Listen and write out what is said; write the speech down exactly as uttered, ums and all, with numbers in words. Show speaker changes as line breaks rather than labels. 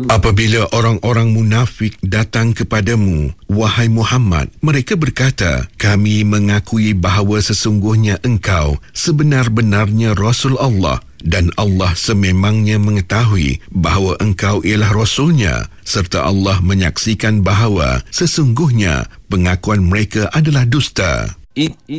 Apabila orang-orang munafik datang kepadamu, wahai Muhammad, mereka berkata, kami mengakui bahawa sesungguhnya engkau sebenar-benarnya Rasul Allah dan Allah sememangnya mengetahui bahawa engkau ialah Rasulnya, serta Allah menyaksikan bahawa sesungguhnya pengakuan mereka adalah dusta.